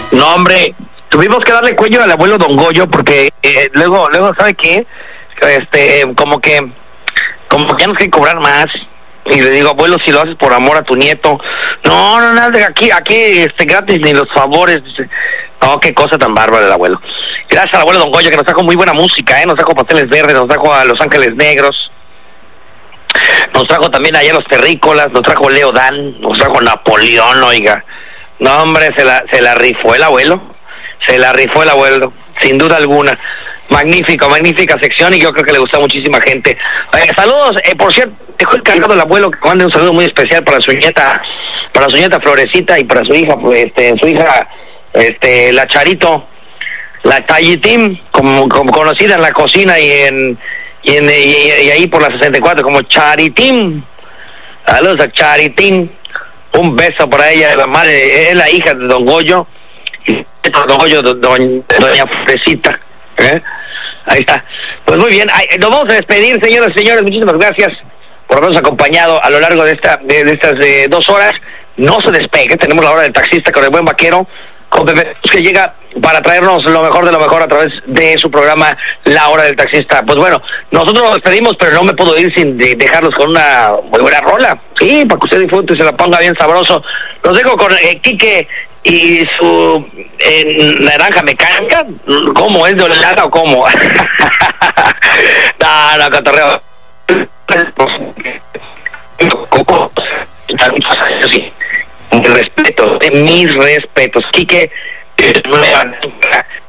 No, hombre, tuvimos que darle cuello al abuelo Don Goyo porque luego, ¿sabe qué? Como que ya nos quiere cobrar más. Y le digo, abuelo, si lo haces por amor a tu nieto. No, nada, aquí, gratis ni los favores. No, qué cosa tan bárbara el abuelo. Gracias al abuelo Don Goyo que nos trajo muy buena música, nos trajo Pasteles Verdes, nos trajo a Los Ángeles Negros. Nos trajo también allá Los Terrícolas, nos trajo Leo Dan, nos trajo Napoleón, oiga. No, hombre, se la rifó el abuelo. Sin duda alguna. Magnífica sección y yo creo que le gusta a muchísima gente. Saludos, por cierto, dejó encargado el abuelo que mande un saludo muy especial para su nieta Florecita y para su hija, la Charito, la Tayitín, como conocida en la cocina y ahí por la 64 como Charitín. Saludos a Charitín. Un beso para ella, la madre, es la hija de Don Goyo. Don Goyo, doña Florecita. Ahí está. Pues muy bien, nos vamos a despedir, señoras y señores. Muchísimas gracias por habernos acompañado a lo largo de estas 2 horas. No se despegue, tenemos la hora del taxista con el buen vaquero, con Pepe, que llega para traernos lo mejor de lo mejor a través de su programa La Hora del Taxista. Pues bueno, nosotros nos despedimos, pero no me puedo ir sin dejarlos con una muy buena rola. Sí, para que usted disfrute y se la ponga bien sabroso. Los dejo con Quique y su naranja mecánica. ¿Cómo es? ¿De olada o cómo? No, cotorreo. Respeto, mis respetos. Quique,